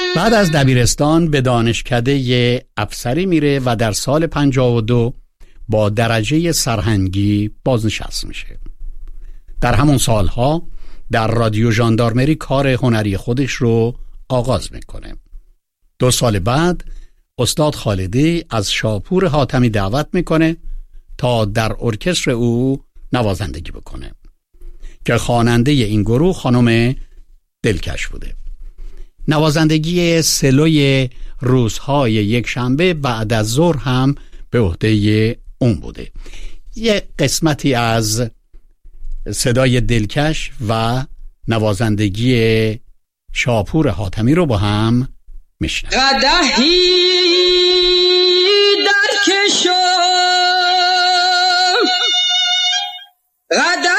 بعد از دبیرستان به دانشکده افسری میره و در سال 52 با درجه سرهنگی بازنشسته میشه. در همون سالها در رادیو ژاندارمری کار هنری خودش رو آغاز میکنه. 2 سال بعد استاد خالدی از شاپور حاتمی دعوت میکنه تا در ارکستر او نوازندگی بکنه که خواننده این گروه خانم دلکش بوده. نوازندگی سلوی روزهای یک شنبه بعد از ظهر هم به عهده اون بوده. یک قسمتی از صدای دلکش و نوازندگی شاپور حاتمی رو با هم میشنویم. قدحی در کشم قدحی